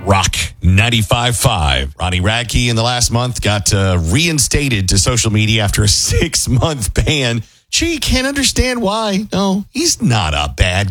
Rock 95.5. Ronnie Radke in the last month got reinstated to social media after a 6-month ban. Gee, can't understand why. No, he's not a bad